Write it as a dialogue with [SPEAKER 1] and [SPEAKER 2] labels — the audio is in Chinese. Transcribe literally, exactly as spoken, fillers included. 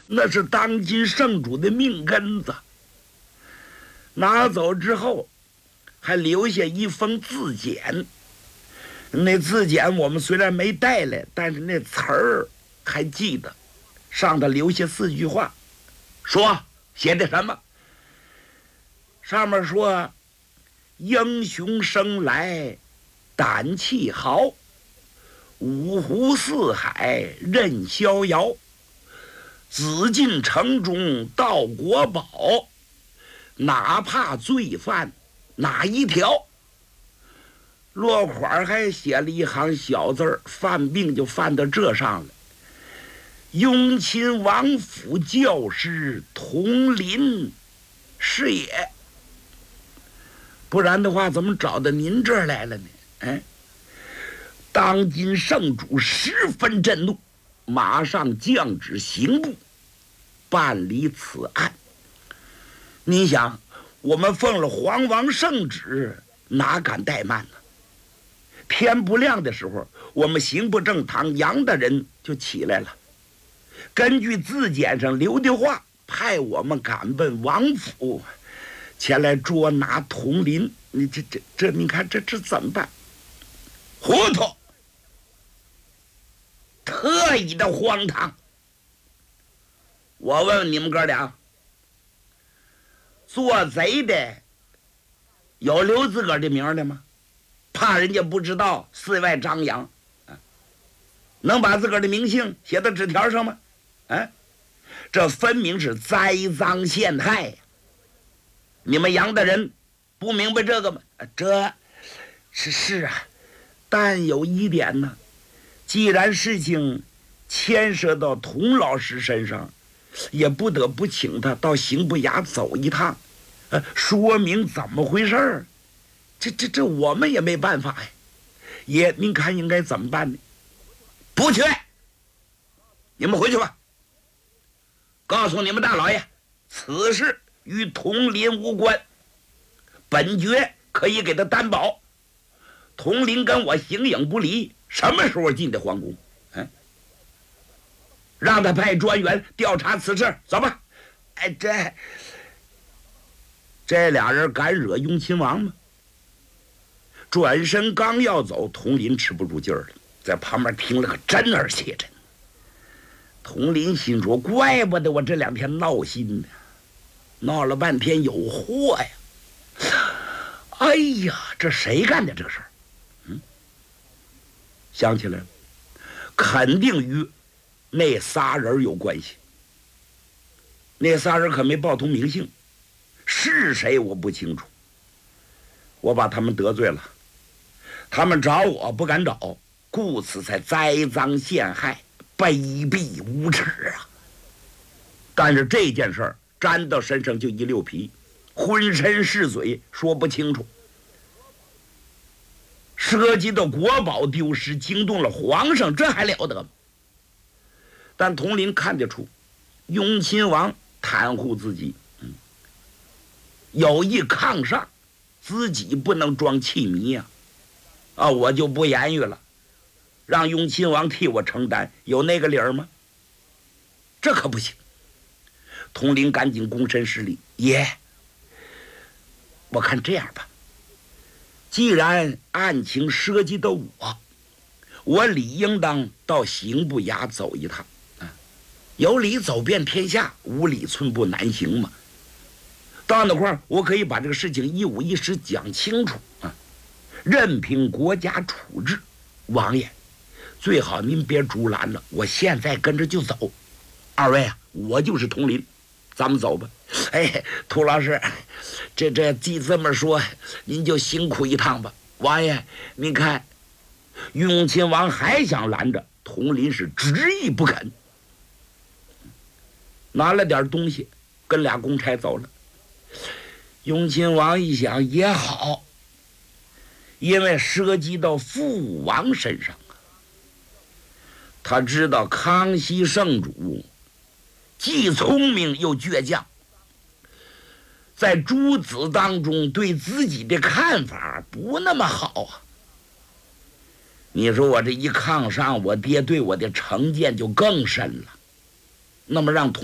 [SPEAKER 1] 那是当今圣主的命根子。拿走之后，还留下一封字简。那字简我们虽然没带来，但是那词儿还记得。上头留下四句话，说写的什么？上面说：英雄生来胆气豪，五湖四海任逍遥，紫禁城中盗国宝，哪怕罪犯哪一条。落款还写了一行小字儿，犯病就犯到这上了。雍亲王府教师同林是也，不然的话怎么找到您这儿来了呢？哎，当今圣主十分震怒，马上降旨刑部办理此案。你想，我们奉了皇王圣旨，哪敢怠慢呢？天不亮的时候，我们刑部正堂杨大人就起来了，根据字简上留的话，派我们赶奔王府，前来捉拿佟林。你这这这，你看这这怎么办？糊涂，特意的荒唐。我问问你们哥俩，做贼的有留自个儿的名的吗？怕人家不知道，四外张扬，啊，能把自个儿的名姓写到纸条上吗？啊，这分明是栽赃陷害呀！你们杨大人不明白这个吗？啊、这是是啊，但有一点呢，既然事情牵涉到童老师身上，也不得不请他到刑部衙走一趟，呃，说明怎么回事儿。这这这，我们也没办法呀。爷，您看应该怎么办呢？不去，你们回去吧。告诉你们大老爷，此事与佟林无关，本爵可以给他担保。佟林跟我形影不离，什么时候进的皇宫？嗯，让他派专员调查此事，走吧。哎，这这俩人敢惹雍亲王吗？转身刚要走，佟林吃不住劲儿了，在旁边听了个真而且真。佟林心说：怪不得我这两天闹心呢，闹了半天有祸呀！哎呀，这谁干的这事儿？嗯，想起来了，肯定与那仨人有关系。那仨人可没报通名姓，是谁我不清楚。我把他们得罪了，他们找我不敢找，故此才栽赃陷害，卑鄙无耻啊！但是这件事儿沾到身上就一溜皮，浑身是嘴，说不清楚。涉及到国宝丢失，惊动了皇上，这还了得吗？但佟林看得出，雍亲王袒护自己，嗯，有意抗上，自己不能装气迷呀、啊！啊，我就不言语了，让雍亲王替我承担，有那个理儿吗？这可不行。佟林赶紧躬身施礼：爷，我看这样吧，既然案情涉及到我，我理应当到刑部衙走一趟啊！有理走遍天下，无理寸步难行嘛。到那块儿，我可以把这个事情一五一十讲清楚啊，任凭国家处置。王爷，最好您别阻拦了，我现在跟着就走。二位啊，我就是佟林，咱们走吧。哎，涂老师，这这既这么说，您就辛苦一趟吧。王爷，您看，雍亲王还想拦着，佟林是执意不肯。拿了点东西，跟俩公差走了。雍亲王一想也好，因为涉及到父王身上啊。他知道康熙圣主既聪明又倔强，在诸子当中对自己的看法不那么好啊。你说我这一抗上，我爹对我的成见就更深了。那么让